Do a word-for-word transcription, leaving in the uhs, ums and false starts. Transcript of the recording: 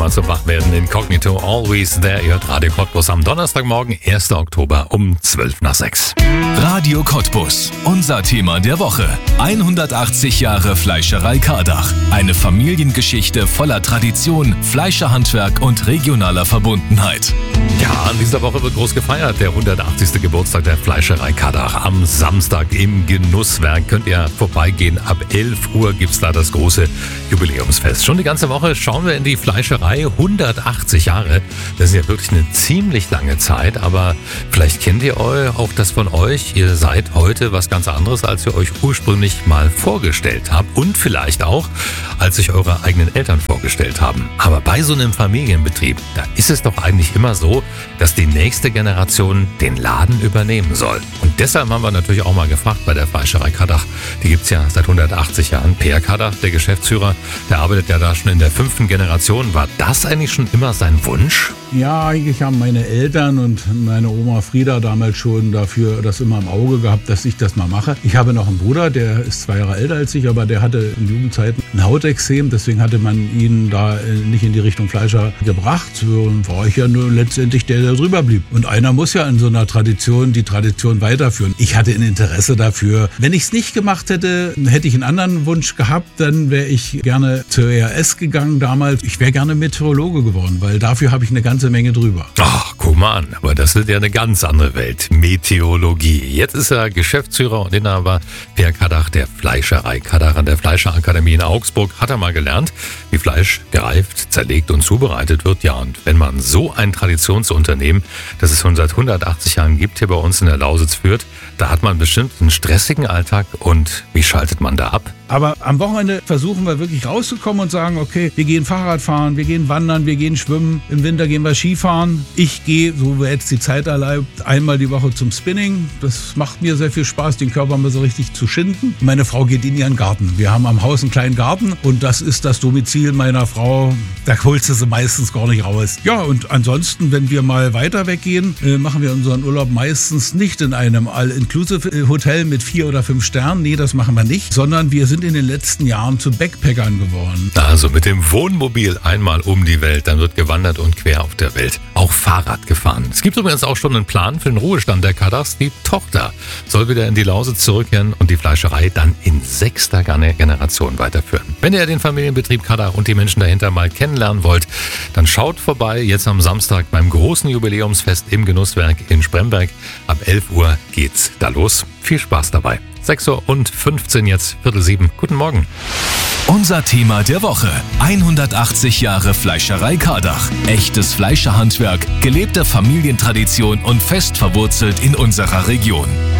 mal zum Wachwerden. Incognito, Always There. Ihr hört Radio Cottbus am Donnerstagmorgen, ersten Oktober um zwölf nach sechs. Radio Cottbus, unser Thema der Woche. hundertachtzig Jahre Fleischerei Kardach. Eine Familiengeschichte voller Tradition, Fleischerhandwerk und regionaler Verbundenheit. Ja, an dieser Woche wird groß gefeiert, der hundertachtzigste Geburtstag der Fleischerei Kardach. Am Samstag im Genusswerk könnt ihr vorbeigehen. Ab elf Uhr gibt's da das große Jubiläumsfest. Schon die ganze Woche schauen wir in die Fleischerei. hundertachtzig Jahre, das ist ja wirklich eine ziemlich lange Zeit, aber vielleicht kennt ihr auch das von euch. Ihr seid heute was ganz anderes, als ihr euch ursprünglich mal vorgestellt habt und vielleicht auch, als sich eure eigenen Eltern vorgestellt haben. Aber bei so einem Familienbetrieb, da ist es doch eigentlich immer so, dass die nächste Generation den Laden übernehmen soll. Und deshalb haben wir natürlich auch mal gefragt bei der Fleischerei Kardach. Die gibt's ja seit hundertachtzig Jahren. Peer Kardach, der Geschäftsführer, der arbeitet ja da schon in der fünften Generation. War das eigentlich schon immer sein Wunsch? Ja, eigentlich haben meine Eltern und meine Oma Frieda damals schon dafür das immer im Auge gehabt, dass ich das mal mache. Ich habe noch einen Bruder, der ist zwei Jahre älter als ich, aber der hatte in Jugendzeiten ein Hautexem. Deswegen hatte man ihn da nicht in die Richtung Fleischer gebracht. So war ich ja nur letztendlich der, der drüber blieb. Und einer muss ja in so einer Tradition die Tradition weiterführen. Ich hatte ein Interesse dafür. Wenn ich es nicht gemacht hätte, hätte ich einen anderen Wunsch gehabt. Dann wäre ich gerne zur E R S gegangen damals. Ich wäre gerne Meteorologe geworden, weil dafür habe ich eine ganze Menge drüber. Ach, guck mal an, aber das ist ja eine ganz andere Welt. Meteorologie. Jetzt ist er Geschäftsführer und Inhaber Peer Kardach der Fleischerei Kardach an der Fleischerakademie in Augsburg. Hat er mal gelernt, wie Fleisch gereift, zerlegt und zubereitet wird. Ja, und wenn man so ein Traditionsunternehmen, das es schon seit hundertachtzig Jahren gibt, hier bei uns in der Lausitz führt, da hat man bestimmt einen stressigen Alltag. Und wie schaltet man da ab? Aber am Wochenende versuchen wir wirklich rauszukommen und sagen, okay, wir gehen Fahrrad fahren, wir gehen wandern, wir gehen schwimmen. Im Winter gehen wir Skifahren. Ich gehe, so wie jetzt die Zeit erlaubt, einmal die Woche zum Spinning. Das macht mir sehr viel Spaß, den Körper mal so richtig zu schinden. Meine Frau geht in ihren Garten. Wir haben am Haus einen kleinen Garten und das ist das Domizil meiner Frau. Da holst du sie meistens gar nicht raus. Ja, und ansonsten, wenn wir mal weiter weggehen, machen wir unseren Urlaub meistens nicht in einem All-Inclusive-Hotel mit vier oder fünf Sternen. Nee, das machen wir nicht, sondern wir sind in den letzten Jahren zu Backpackern geworden. Also mit dem Wohnmobil einmal um die Welt, dann wird gewandert und quer auf der Welt auch Fahrrad gefahren. Es gibt übrigens auch schon einen Plan für den Ruhestand der Kardachs. Die Tochter soll wieder in die Lausitz zurückkehren und die Fleischerei dann in sechster Generation weiterführen. Wenn ihr den Familienbetrieb Kardach und die Menschen dahinter mal kennenlernen wollt, dann schaut vorbei jetzt am Samstag beim großen Jubiläumsfest im Genusswerk in Spremberg. Ab elf Uhr geht's da los. Viel Spaß dabei. sechs Uhr und fünfzehn jetzt, Viertel sieben. Guten Morgen. Unser Thema der Woche. hundertachtzig Jahre Fleischerei Kardach. Echtes Fleischerhandwerk, gelebte Familientradition und fest verwurzelt in unserer Region.